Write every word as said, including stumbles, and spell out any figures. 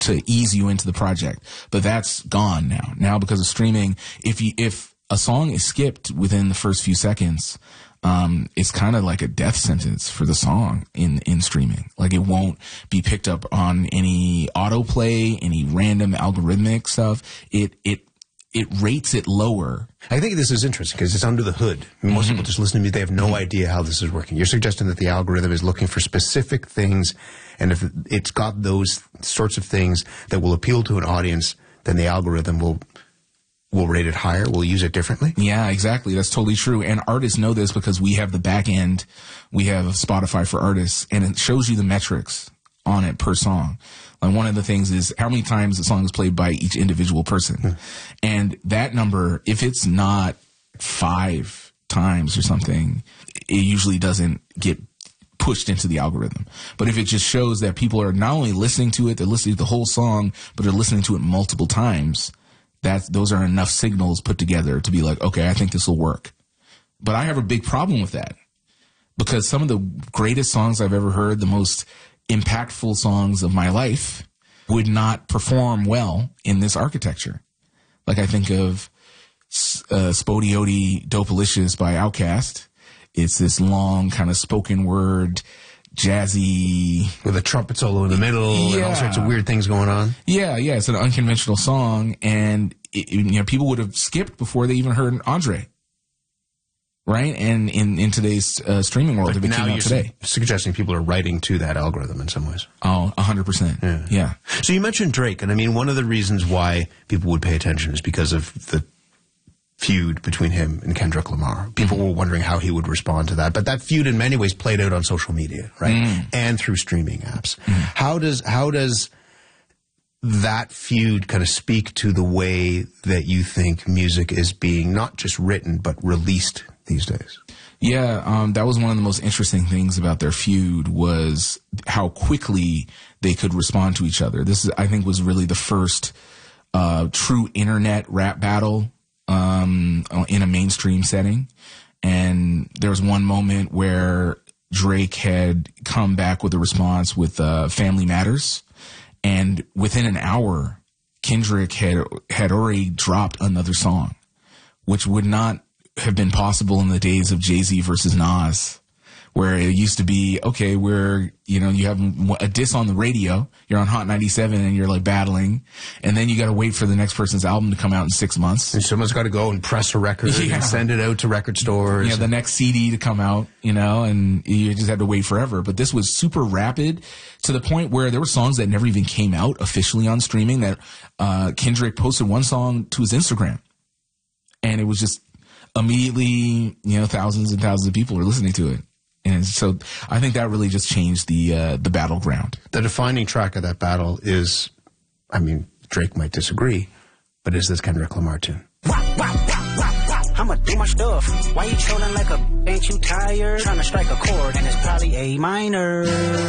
to ease you into the project. But that's gone now. Now because of streaming, if you, if a song is skipped within the first few seconds, um, it's kind of like a death sentence for the song in, in streaming. Like, it won't be picked up on any autoplay, any random algorithmic stuff. It, it, it rates it lower. I think this is interesting because it's under the hood. Most mm-hmm. people just listen to me. They have no mm-hmm. idea how this is working. You're suggesting that the algorithm is looking for specific things, and if it's got those sorts of things that will appeal to an audience, then the algorithm will will rate it higher, will use it differently? Yeah, exactly. That's totally true. And artists know this because we have the back end. We have Spotify for artists, and it shows you the metrics on it per song. Like, one of the things is how many times the song is played by each individual person. Hmm. And that number, if it's not five times or something, it usually doesn't get pushed into the algorithm. But if it just shows that people are not only listening to it, they're listening to the whole song, but they're listening to it multiple times, that those are enough signals put together to be like, okay, I think this will work. But I have a big problem with that, because some of the greatest songs I've ever heard, the most impactful songs of my life, would not perform well in this architecture. Like, I think of uh, Spodioti Dopalicious by Outkast. It's this long kind of spoken word, jazzy, with a trumpet solo in the middle yeah. and all sorts of weird things going on. Yeah, yeah, it's an unconventional song, and it, you know, people would have skipped before they even heard Andre, right? And in in today's uh, streaming world, but it now came out you're today. Su- suggesting people are writing to that algorithm in some ways. Oh, a hundred percent. Yeah. yeah. So you mentioned Drake, and I mean, one of the reasons why people would pay attention is because of the feud between him and Kendrick Lamar. People mm-hmm. were wondering how he would respond to that. But that feud in many ways played out on social media, right? Mm. And through streaming apps. Mm. How does how does that feud kind of speak to the way that you think music is being not just written but released these days? Yeah, um, that was one of the most interesting things about their feud, was how quickly they could respond to each other. This, is, I think, was really the first uh, true internet rap battle Um, in a mainstream setting. And there was one moment where Drake had come back with a response with uh, Family Matters, and within an hour, Kendrick had had already dropped another song, which would not have been possible in the days of Jay-Z versus Nas, where it used to be, okay, where, you know, you have a diss on the radio, you're on Hot ninety-seven and you're like battling, and then you got to wait for the next person's album to come out in six months. And someone's got to go and press a record yeah. and send it out to record stores. Yeah, the next C D to come out, you know, and you just had to wait forever. But this was super rapid, to the point where there were songs that never even came out officially on streaming that uh, Kendrick posted one song to his Instagram, and it was just immediately, you know, thousands and thousands of people were listening to it. And so I think that really just changed the uh, the battleground. The defining track of that battle is, I mean, Drake might disagree, but is this Kendrick Lamar tune? I'ma do my stuff. Why you trolling like a, ain't you tired? Trying to strike a chord and it's probably A minor.